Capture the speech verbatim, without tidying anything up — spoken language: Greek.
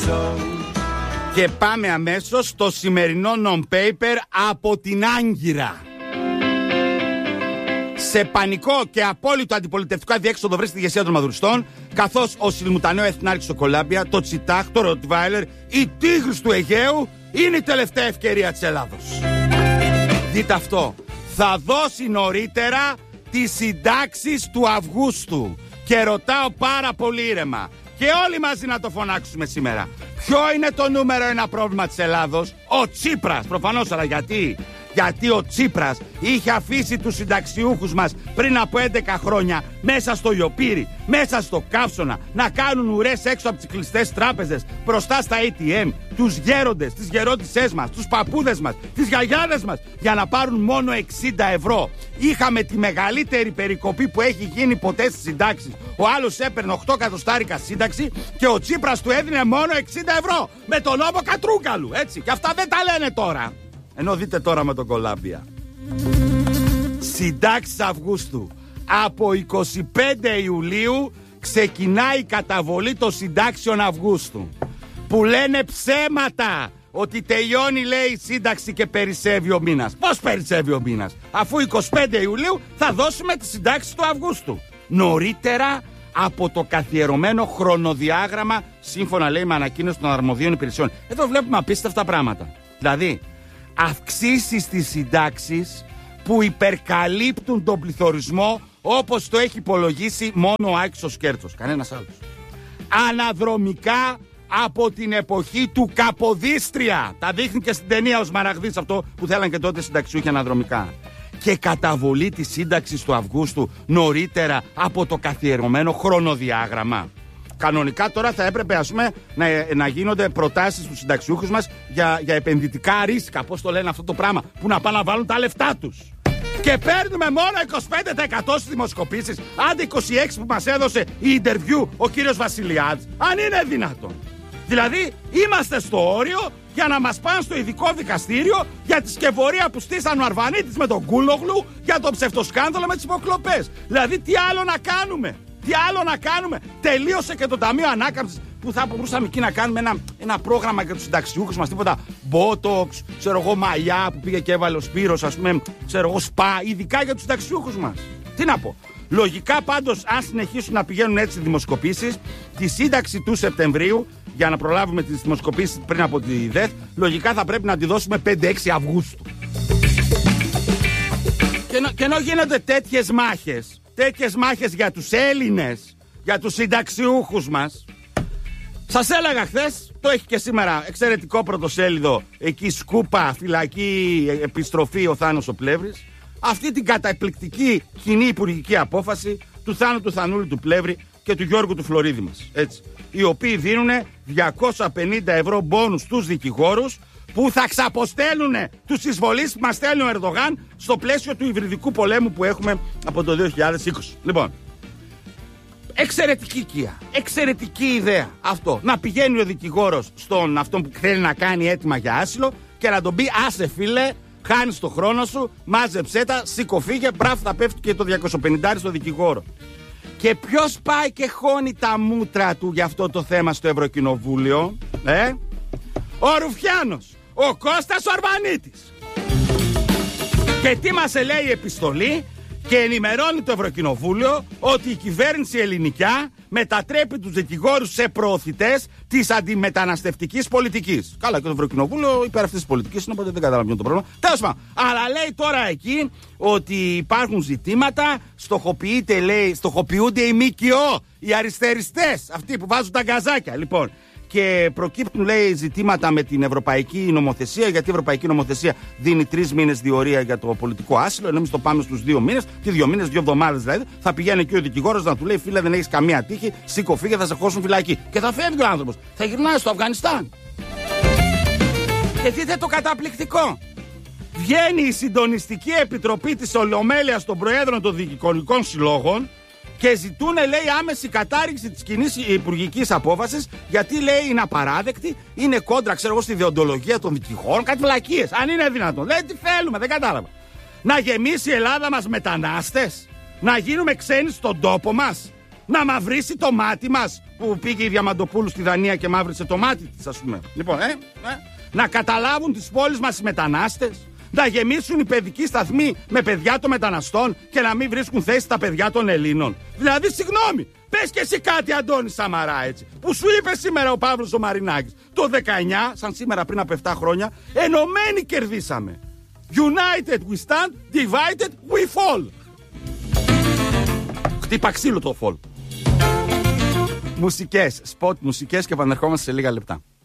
Και πάμε αμέσως στο σημερινό non-paper από την Άγκυρα. Σε πανικό και απόλυτο αντιπολιτευτικό αδιέξοδο βρίσκεται η ηγεσία των μαδουριστών, καθώς ο Σιλμουτανέο Εθνάρχης στο Κολάμπια, το Τσιτάχ, το Ροτβάιλερ, η Τίγρης του Αιγαίου είναι η τελευταία ευκαιρία της Ελλάδος. Δείτε αυτό. Θα δώσει νωρίτερα τις συντάξεις του Αυγούστου. Και ρωτάω πάρα πολύ ήρεμα, και όλοι μαζί να το φωνάξουμε σήμερα, ποιο είναι το νούμερο ένα πρόβλημα της Ελλάδος? Ο Τσίπρας, προφανώς, αλλά γιατί? Γιατί ο Τσίπρας είχε αφήσει τους συνταξιούχους μας πριν από έντεκα χρόνια μέσα στο Ιωπύρι, μέσα στο Καύσωνα, να κάνουν ουρές έξω από τις κλειστές τράπεζες, μπροστά στα έι τι εμ, τους γέροντες, τις γερόντισσές μας, τους παππούδες μας, τις γιαγιάδες μας, για να πάρουν μόνο εξήντα ευρώ. Είχαμε τη μεγαλύτερη περικοπή που έχει γίνει ποτέ στις συντάξεις. Ο άλλος έπαιρνε οκτώ εκατοστάρικα σύνταξη και ο Τσίπρας του έδινε μόνο εξήντα ευρώ. Με τον νόμο Κατρούγκαλου, έτσι. Και αυτά δεν τα λένε τώρα. Ενώ δείτε τώρα με τον Κολάμπια. Συντάξεις Αυγούστου. Από εικοστή πέμπτη Ιουλίου ξεκινάει η καταβολή των συντάξεων Αυγούστου. Που λένε ψέματα ότι τελειώνει, λέει, η σύνταξη και περισσεύει ο μήνας. Πώς περισσεύει ο μήνας? Αφού εικοστή πέμπτη Ιουλίου θα δώσουμε τις συντάξεις του Αυγούστου. Νωρίτερα από το καθιερωμένο χρονοδιάγραμμα, σύμφωνα, λέει, με ανακοίνωση των αρμοδίων υπηρεσιών. Εδώ βλέπουμε απίστευτα πράγματα. Δηλαδή, αυξήσεις στις συντάξεις που υπερκαλύπτουν τον πληθωρισμό, όπως το έχει υπολογίσει μόνο ο Άκης ο Σκέρτσος, κανένας άλλος. Αναδρομικά από την εποχή του Καποδίστρια. Τα δείχνει και στην ταινία ο Σμαραγδής αυτό που θέλαν και τότε συνταξιούχοι αναδρομικά. Και καταβολή της σύνταξης του Αυγούστου νωρίτερα από το καθιερωμένο χρονοδιάγραμμα. Κανονικά τώρα θα έπρεπε, ας πούμε, να, να γίνονται προτάσεις στους συνταξιούχους μας για, για επενδυτικά ρίσκα. Πώς το λένε αυτό το πράγμα? Που να πάνε να βάλουν τα λεφτά τους. Και παίρνουμε μόνο είκοσι πέντε τοις εκατό στις δημοσκοπήσεις. Άντε είκοσι έξι τοις εκατό που μας έδωσε η interview ο κύριος Βασιλιάδης. Αν είναι δυνατόν. Δηλαδή είμαστε στο όριο για να μας πάνε στο ειδικό δικαστήριο για τη σκευωρία που στήσαν ο Αρβανίτης με τον Κούλογλου, για το ψευτοσκάνδαλο με τις υποκλοπές. Δηλαδή τι άλλο να κάνουμε? Τι άλλο να κάνουμε? Τελείωσε και το Ταμείο Ανάκαμψης, που θα μπορούσαμε εκεί να κάνουμε ένα, ένα πρόγραμμα για τους συνταξιούχους μας, τίποτα μπότοξ, ξέρω εγώ, μαλλιά που πήγε και έβαλε ο Σπύρος, ας πούμε, ξέρω εγώ, σπα, ειδικά για τους συνταξιούχους μας. Τι να πω? Λογικά πάντως, αν συνεχίσουν να πηγαίνουν έτσι δημοσκοπήσεις, τη σύνταξη του Σεπτεμβρίου, για να προλάβουμε τις δημοσκοπήσεις πριν από τη ΔΕΘ, λογικά θα πρέπει να τη δώσουμε πέντε έξι Αυγούστου. Και, νο, και ενώ γίνονται τέτοιες μάχες, τέτοιες μάχες για τους Έλληνες, για τους συνταξιούχους μας, σας έλεγα χθες, το έχει και σήμερα εξαιρετικό πρωτοσέλιδο, εκεί σκούπα, φυλακή, επιστροφή ο Θάνος ο Πλεύρης, αυτή την καταπληκτική κοινή υπουργική απόφαση του Θάνου του Θανούλη του Πλεύρη και του Γιώργου του Φλωρίδη μας, έτσι, οι οποίοι δίνουν διακόσια πενήντα ευρώ μπόνους στους δικηγόρους που θα ξαποστέλνουν τους εισβολείς που μας στέλνει ο Ερδογάν στο πλαίσιο του υβριδικού πολέμου που έχουμε από το δύο χιλιάδες είκοσι. Λοιπόν, εξαιρετική οικία, εξαιρετική ιδέα αυτό. Να πηγαίνει ο δικηγόρος στον αυτόν που θέλει να κάνει αίτημα για άσυλο και να τον πει: άσε φίλε, χάνεις το χρόνο σου, μάζεψέ τα, σήκω φύγε, μπράβο, θα πέφτει και το διακόσια πενήντα στο δικηγόρο. Και ποιος πάει και χώνει τα μούτρα του για αυτό το θέμα στο Ευρωκοινοβούλιο? Ε? Ο Ρουφιάνος, ο Κώστας ο Αρβανίτης. Και τι μας λέει η επιστολή? Και ενημερώνει το Ευρωκοινοβούλιο ότι η κυβέρνηση ελληνικιά μετατρέπει τους δικηγόρους σε προωθητές της αντιμεταναστευτικής πολιτικής. Καλά, και το Ευρωκοινοβούλιο υπέρ αυτής της πολιτικής είναι, οπότε δεν καταλαβαίνω το πρόβλημα. Τέλος πάντων, αλλά λέει τώρα εκεί ότι υπάρχουν ζητήματα, στοχοποιείται, λέει, στοχοποιούνται οι ΜΚΟ, οι αριστεριστές, αυτοί που βάζουν τα γκαζάκια. Λοιπόν, και προκύπτουν, λέει, ζητήματα με την ευρωπαϊκή νομοθεσία, γιατί η ευρωπαϊκή νομοθεσία δίνει τρεις μήνες διορία για το πολιτικό άσυλο, ενώ εμείς το πάμε στους δύο μήνες, τι δύο μήνες, δύο εβδομάδες δηλαδή. Θα πηγαίνει εκεί ο δικηγόρος να του λέει: φίλε, δεν έχεις καμία τύχη, σήκω φύγε, θα σε χώσουν φυλακή. Και θα φεύγει ο άνθρωπος, θα γυρνάει στο Αφγανιστάν. Και δείτε το καταπληκτικό. Βγαίνει η συντονιστική επιτροπή της Ολομέλειας των Προέδρων των Δικηγορικών Συλλόγων και ζητούν, λέει, άμεση κατάρριξη της κοινής υπουργικής απόφασης, γιατί, λέει, είναι απαράδεκτη, είναι κόντρα, ξέρω εγώ, στη δεοντολογία των δικηγόρων, κάτι βλακίες. Αν είναι δυνατόν. Λέει, τι θέλουμε, δεν κατάλαβα. Να γεμίσει η Ελλάδα μας μετανάστες, να γίνουμε ξένοι στον τόπο μας. να μαυρίσει το μάτι μας, που πήγε η Διαμαντοπούλου στη Δανία και μαύρισε το μάτι της, ας πούμε. Λοιπόν, ε, ε, να καταλάβουν τις πόλεις μας οι μετανάστες, να γεμίσουν οι παιδικοί σταθμοί με παιδιά των μεταναστών και να μην βρίσκουν θέση τα παιδιά των Ελλήνων. Δηλαδή, συγγνώμη, πες και εσύ κάτι, Αντώνη Σαμαρά, έτσι, που σου είπε σήμερα ο Παύλος ο Μαρινάκης. Το δεκαεννιά, σαν σήμερα πριν από επτά χρόνια, ενωμένοι κερδίσαμε. United we stand, divided we fall. Χτύπα ξύλο το fall. Μουσικές, spot μουσικές και επανερχόμαστε σε λίγα λεπτά.